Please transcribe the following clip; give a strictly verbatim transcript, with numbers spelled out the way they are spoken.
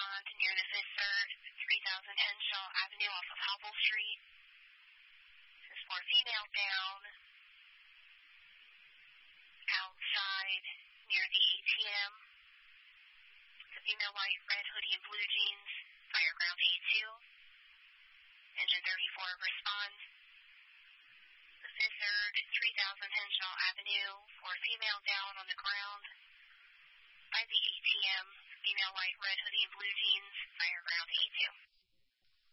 respond near the Fifth Third, three thousand Henshaw Avenue off of Hopple Street. This is for female down, outside near the A T M. The female white, red hoodie and blue jeans, Fireground A two. Engine thirty-four responds. The Fifth Third, three thousand Henshaw Avenue for female down on the ground by the A T M. Female white, red hoodie and blue jeans, Fireground A two.